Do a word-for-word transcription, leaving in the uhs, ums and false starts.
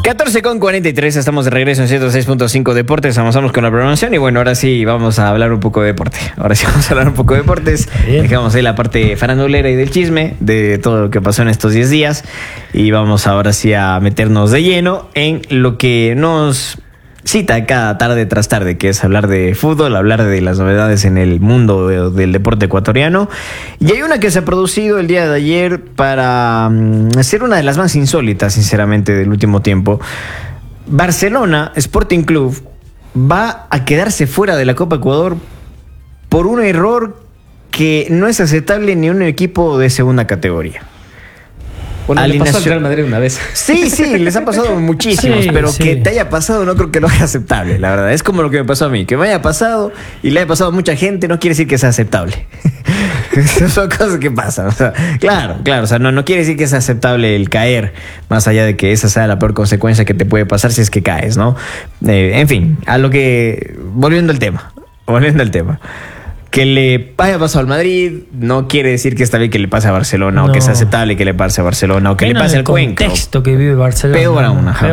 catorce con cuarenta y tres, estamos de regreso en ciento seis punto cinco Deportes, avanzamos con la programación y bueno, ahora sí vamos a hablar un poco de deporte. Ahora sí vamos a hablar un poco de deportes. Dejamos ahí la parte farandulera y del chisme de todo lo que pasó en estos diez días y vamos ahora sí a meternos de lleno en lo que nos cita cada tarde tras tarde, que es hablar de fútbol, hablar de las novedades en el mundo de, del deporte ecuatoriano. Y hay una que se ha producido el día de ayer para um, ser una de las más insólitas, sinceramente, del último tiempo. Barcelona Sporting Club va a quedarse fuera de la Copa Ecuador por un error que no es aceptable ni un equipo de segunda categoría. Bueno, le pasó al Real Madrid una vez. Sí, sí, les ha pasado muchísimos, sí, pero sí. Que te haya pasado no creo que lo sea aceptable, la verdad. Es como lo que me pasó a mí, que me haya pasado y le haya pasado a mucha gente no quiere decir que sea aceptable. Son cosas que pasan, o sea, claro, claro, o sea, no, no quiere decir que sea aceptable el caer, más allá de que esa sea la peor consecuencia que te puede pasar si es que caes, ¿no? Eh, en fin, a lo que, volviendo al tema, volviendo al tema. Que le haya pasado al Madrid no quiere decir que está bien que le pase a Barcelona, no. O que sea aceptable que le pase a Barcelona, o que Pena le pase al Cuenca. El contexto que vive Barcelona. Peor aún, ajá.